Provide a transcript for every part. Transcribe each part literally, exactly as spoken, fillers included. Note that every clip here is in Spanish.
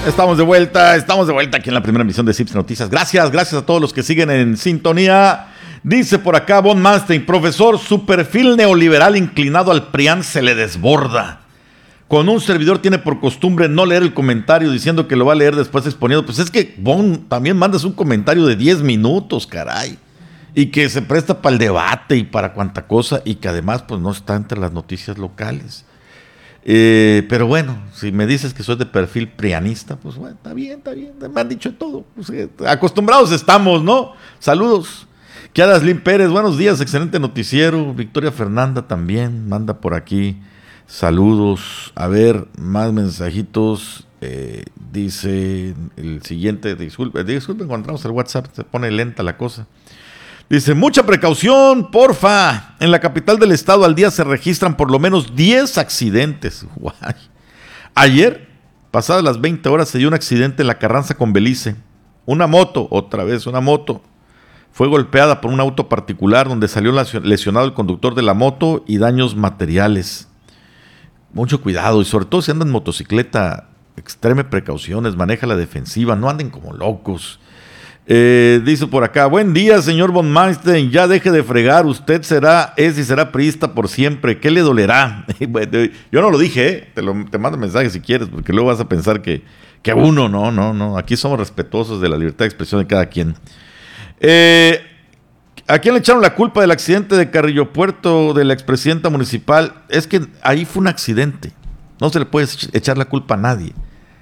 Estamos de vuelta, estamos de vuelta aquí en la primera emisión de Zips Noticias. Gracias, gracias a todos los que siguen en sintonía. Dice por acá Von Manstein, profesor, su perfil neoliberal inclinado al PRIAN se le desborda. Con un servidor tiene por costumbre no leer el comentario diciendo que lo va a leer después exponiendo. Pues es que, Von, también mandas un comentario de diez minutos, caray. Y que se presta para el debate y para cuanta cosa. Y que además, pues no está entre las noticias locales. Eh, pero bueno, si me dices que soy de perfil prianista, pues bueno, está bien, está bien. Me han dicho todo. Pues, eh, acostumbrados estamos, ¿no? Saludos. Kiara Slim Pérez, buenos días, excelente noticiero. Victoria Fernanda también manda por aquí saludos. A ver, más mensajitos. Eh, dice el siguiente, disculpe, disculpe, encontramos el WhatsApp, se pone lenta la cosa. Dice, mucha precaución, porfa. En la capital del estado al día se registran por lo menos diez accidentes. Guay. Ayer, pasadas las veinte horas, se dio un accidente en la Carranza con Belice. Una moto, otra vez una moto, fue golpeada por un auto particular donde salió lesionado el conductor de la moto y daños materiales. Mucho cuidado y sobre todo si andan en motocicleta, extreme precauciones, maneja la defensiva, no anden como locos. Eh, dice por acá, buen día señor Von Manstein, ya deje de fregar, usted será, es y será priista por siempre, ¿qué le dolerá? Yo no lo dije, ¿eh? te, lo, te mando mensaje si quieres, porque luego vas a pensar que, que uno, no, no, no, aquí somos respetuosos de la libertad de expresión de cada quien. Eh, ¿A quién le echaron la culpa del accidente de Carrillo Puerto de la expresidenta municipal? Es que ahí fue un accidente, no se le puede echar la culpa a nadie.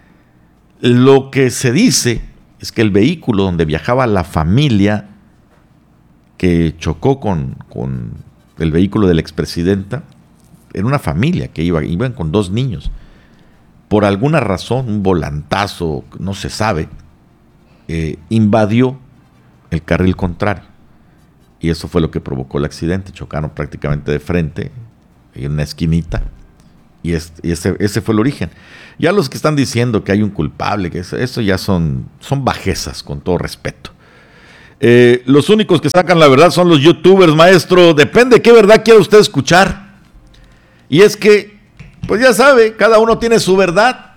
Lo que se dice es que el vehículo donde viajaba la familia que chocó con, con el vehículo de la expresidenta, era una familia que iba, iban con dos niños. Por alguna razón, un volantazo, no se sabe, eh, invadió el carril contrario. Y eso fue lo que provocó el accidente. Chocaron prácticamente de frente, en una esquinita. Y, es, y ese, ese fue el origen. Ya los que están diciendo que hay un culpable, que eso, eso ya son, son bajezas, con todo respeto. Eh, los únicos que sacan la verdad son los youtubers, maestro. Depende de qué verdad quiera usted escuchar. Y es que, pues ya sabe, cada uno tiene su verdad.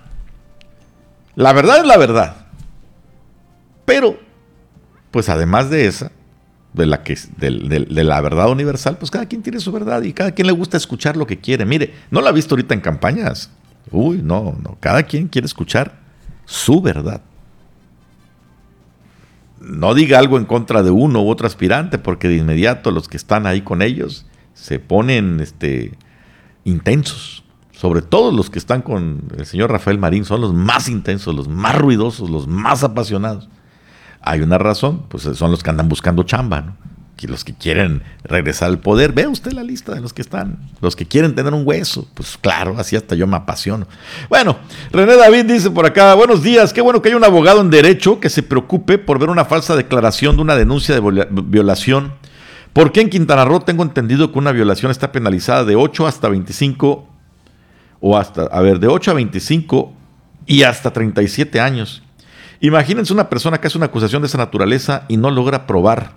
La verdad es la verdad. Pero, pues además de esa, de la, que, de, de, de la verdad universal, pues cada quien tiene su verdad y cada quien le gusta escuchar lo que quiere. Mire, ¿no la ha visto ahorita en campañas? Uy, no, no, cada quien quiere escuchar su verdad. No diga algo en contra de uno u otro aspirante, porque de inmediato los que están ahí con ellos se ponen este, intensos. Sobre todo los que están con el señor Rafael Marín son los más intensos, los más ruidosos, los más apasionados. Hay una razón, pues son los que andan buscando chamba, ¿no? Que los que quieren regresar al poder. Vea usted la lista de los que están, los que quieren tener un hueso. Pues claro, así hasta yo me apasiono. Bueno, René David dice por acá, buenos días, qué bueno que hay un abogado en derecho que se preocupe por ver una falsa declaración de una denuncia de violación. ¿Por qué en Quintana Roo tengo entendido que una violación está penalizada de ocho hasta veinticinco, o hasta, a ver, de ocho a veinticinco y hasta treinta y siete años? Imagínense una persona que hace una acusación de esa naturaleza y no logra probar.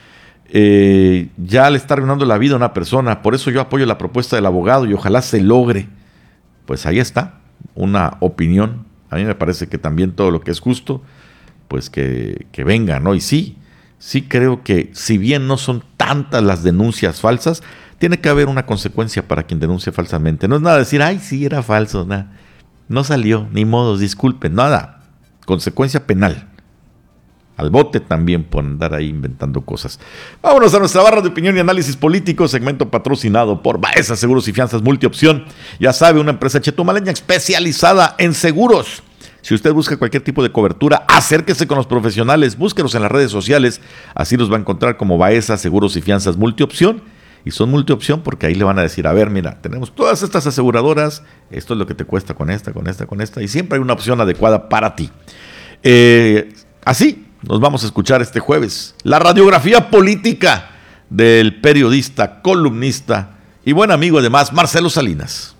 Eh, ya le está arruinando la vida a una persona. Por eso yo apoyo la propuesta del abogado y ojalá se logre. Pues ahí está, una opinión. A mí me parece que también todo lo que es justo, pues que, que venga, ¿no? Y sí, sí creo que si bien no son tantas las denuncias falsas, tiene que haber una consecuencia para quien denuncia falsamente. No es nada decir, ay, sí, era falso, nada. No salió, ni modos, disculpen, nada. Consecuencia penal. Al bote también por andar ahí inventando cosas. Vámonos a nuestra barra de opinión y análisis político, segmento patrocinado por Baeza Seguros y Fianzas Multiopción. Ya sabe, una empresa chetumaleña especializada en seguros. Si usted busca cualquier tipo de cobertura, acérquese con los profesionales, búsquenos en las redes sociales, así los va a encontrar como Baeza Seguros y Fianzas Multiopción. Y son multiopción porque ahí le van a decir, a ver, mira, tenemos todas estas aseguradoras, esto es lo que te cuesta con esta, con esta, con esta, y siempre hay una opción adecuada para ti. Eh, así nos vamos a escuchar este jueves la radiografía política del periodista, columnista y buen amigo además, Marcelo Salinas.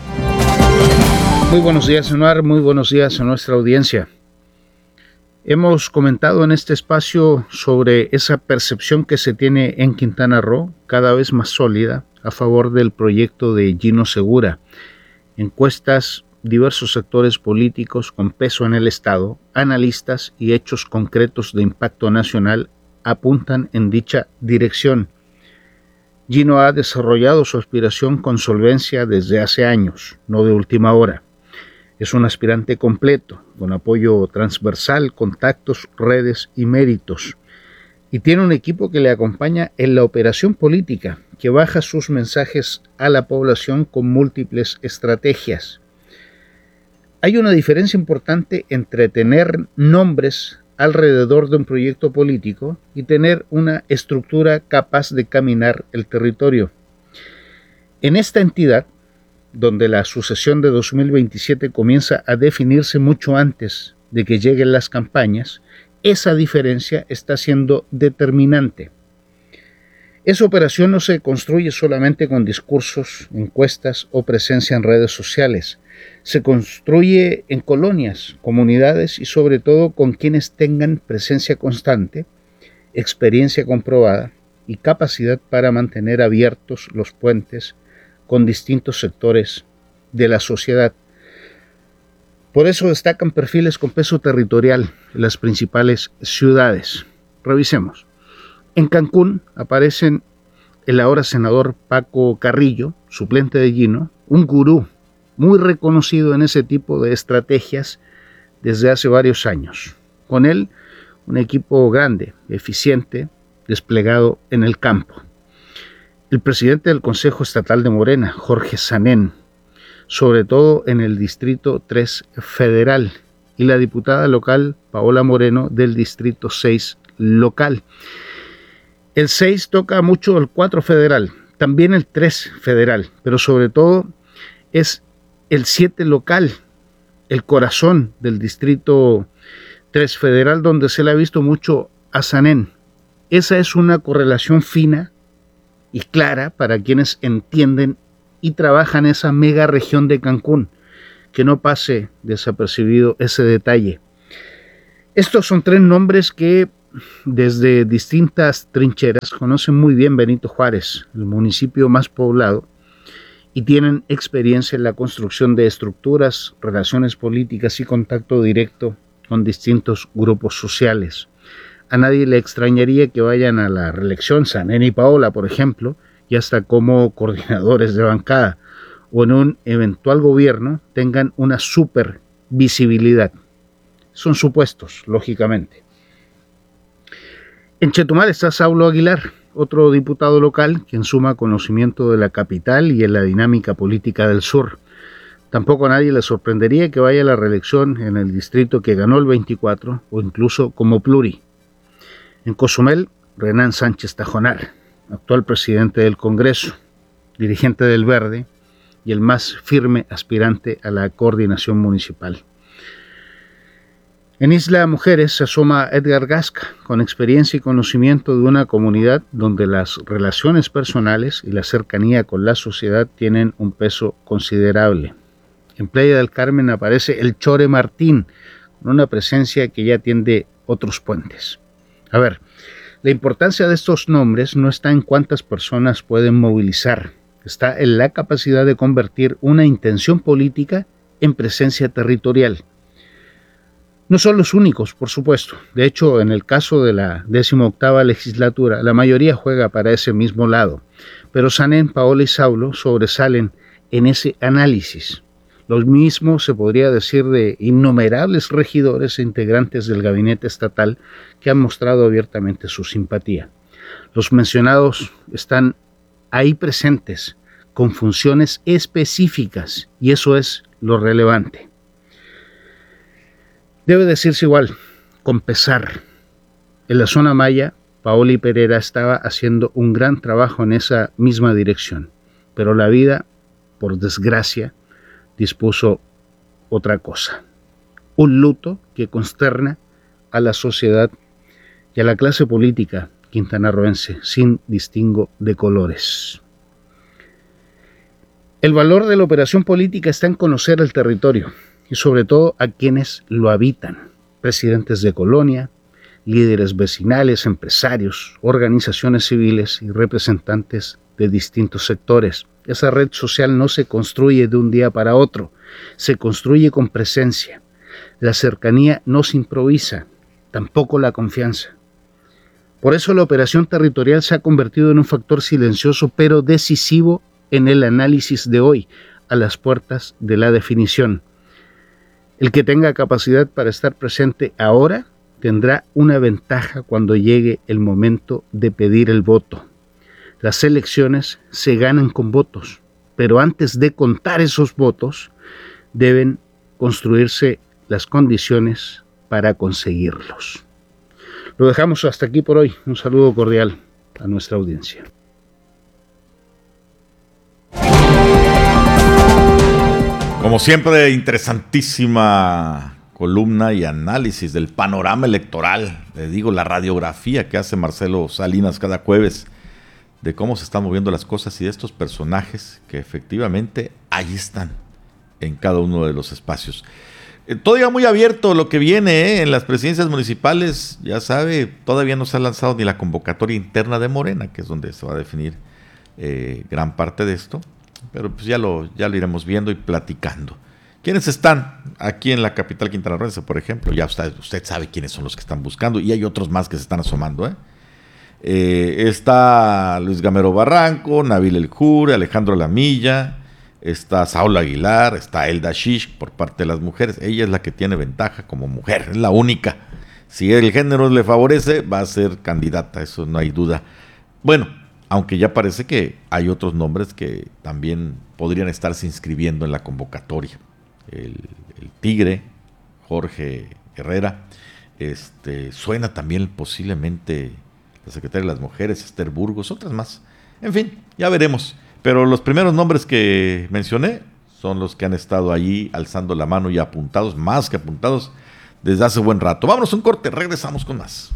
Muy buenos días, Anuar, muy buenos días a nuestra audiencia. Hemos comentado en este espacio sobre esa percepción que se tiene en Quintana Roo, cada vez más sólida, a favor del proyecto de Gino Segura. Encuestas diversos sectores políticos con peso en el Estado, analistas y hechos concretos de impacto nacional apuntan en dicha dirección. Gino ha desarrollado su aspiración con solvencia desde hace años, no de última hora. Es un aspirante completo, con apoyo transversal, contactos, redes y méritos. Y tiene un equipo que le acompaña en la operación política, que baja sus mensajes a la población con múltiples estrategias. Hay una diferencia importante entre tener nombres alrededor de un proyecto político y tener una estructura capaz de caminar el territorio. En esta entidad, donde la sucesión de dos mil veintisiete comienza a definirse mucho antes de que lleguen las campañas, esa diferencia está siendo determinante. Esa operación no se construye solamente con discursos, encuestas o presencia en redes sociales. Se construye en colonias, comunidades y sobre todo con quienes tengan presencia constante, experiencia comprobada y capacidad para mantener abiertos los puentes con distintos sectores de la sociedad. Por eso destacan perfiles con peso territorial en las principales ciudades. Revisemos. En Cancún aparecen el ahora senador Paco Carrillo, suplente de Gino, un gurú muy reconocido en ese tipo de estrategias desde hace varios años. Con él, un equipo grande, eficiente, desplegado en el campo. El presidente del Consejo Estatal de Morena, Jorge Sanén, sobre todo en el Distrito tres Federal, y la diputada local Paola Moreno del Distrito seis local. El seis toca mucho el cuatro Federal, también el tres Federal, pero sobre todo es el siete local, el corazón del Distrito tres Federal, donde se le ha visto mucho a Sanén. Esa es una correlación fina y clara para quienes entienden y trabajan esa mega región de Cancún, que no pase desapercibido ese detalle. Estos son tres nombres que desde distintas trincheras conocen muy bien Benito Juárez, el municipio más poblado, y tienen experiencia en la construcción de estructuras, relaciones políticas y contacto directo con distintos grupos sociales. A nadie le extrañaría que vayan a la reelección Sanén y Paola, por ejemplo, y hasta como coordinadores de bancada, o en un eventual gobierno tengan una super visibilidad. Son supuestos, lógicamente. En Chetumal está Saulo Aguilar, otro diputado local, quien suma conocimiento de la capital y en la dinámica política del sur. Tampoco a nadie le sorprendería que vaya a la reelección en el distrito que ganó el veinticuatro, o incluso como pluri. En Cozumel, Renan Sánchez Tajonar, actual presidente del Congreso, dirigente del Verde y el más firme aspirante a la coordinación municipal. En Isla Mujeres se asoma Edgar Gasca, con experiencia y conocimiento de una comunidad donde las relaciones personales y la cercanía con la sociedad tienen un peso considerable. En Playa del Carmen aparece el Chore Martín, con una presencia que ya tiende otros puentes. A ver, la importancia de estos nombres no está en cuántas personas pueden movilizar, está en la capacidad de convertir una intención política en presencia territorial. No son los únicos, por supuesto. De hecho, en el caso de la decimoctava legislatura, la mayoría juega para ese mismo lado. Pero Sanén, Paola y Saulo sobresalen en ese análisis. Lo mismo se podría decir de innumerables regidores e integrantes del gabinete estatal que han mostrado abiertamente su simpatía. Los mencionados están ahí presentes, con funciones específicas, y eso es lo relevante. Debe decirse igual, con pesar. En la zona maya, Paoli Pereira estaba haciendo un gran trabajo en esa misma dirección, pero la vida, por desgracia, dispuso otra cosa. Un luto que consterna a la sociedad y a la clase política quintanarroense, sin distingo de colores. El valor de la operación política está en conocer el territorio y sobre todo a quienes lo habitan, presidentes de colonia, líderes vecinales, empresarios, organizaciones civiles y representantes de distintos sectores. Esa red social no se construye de un día para otro, se construye con presencia. La cercanía no se improvisa, tampoco la confianza. Por eso la operación territorial se ha convertido en un factor silencioso pero decisivo en el análisis de hoy, a las puertas de la definición. El que tenga capacidad para estar presente ahora tendrá una ventaja cuando llegue el momento de pedir el voto. Las elecciones se ganan con votos, pero antes de contar esos votos, deben construirse las condiciones para conseguirlos. Lo dejamos hasta aquí por hoy. Un saludo cordial a nuestra audiencia. Como siempre, interesantísima columna y análisis del panorama electoral. Le digo, la radiografía que hace Marcelo Salinas cada jueves de cómo se están moviendo las cosas y de estos personajes que efectivamente ahí están en cada uno de los espacios. Eh, todavía muy abierto lo que viene eh, en las presidencias municipales. Ya sabe, todavía no se ha lanzado ni la convocatoria interna de Morena, que es donde se va a definir eh, gran parte de esto. Pero pues ya lo, ya lo iremos viendo y platicando. ¿Quiénes están aquí en la capital quintanarroense, por ejemplo? Ya usted, usted sabe quiénes son los que están buscando y hay otros más que se están asomando. ¿eh? Eh, está Luis Gamero Barranco, Nabil El Jure, Alejandro Lamilla, está Saúl Aguilar, está Elda Shish por parte de las mujeres. Ella es la que tiene ventaja como mujer, es la única. Si el género le favorece, va a ser candidata, eso no hay duda. Bueno, aunque ya parece que hay otros nombres que también podrían estarse inscribiendo en la convocatoria. El, el Tigre, Jorge Herrera, este, suena también posiblemente la secretaria de las mujeres, Esther Burgos, otras más. En fin, ya veremos. Pero los primeros nombres que mencioné son los que han estado allí alzando la mano y apuntados, más que apuntados, desde hace buen rato. Vámonos a un corte, regresamos con más.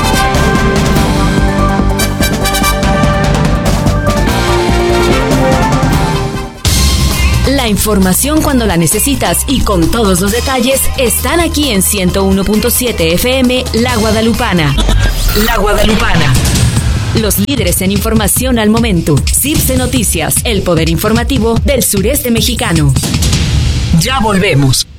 La información cuando la necesitas y con todos los detalles están aquí en ciento uno punto siete F M La Guadalupana. La Guadalupana. Los líderes en información al momento. CIPSE Noticias, el poder informativo del sureste mexicano. Ya volvemos.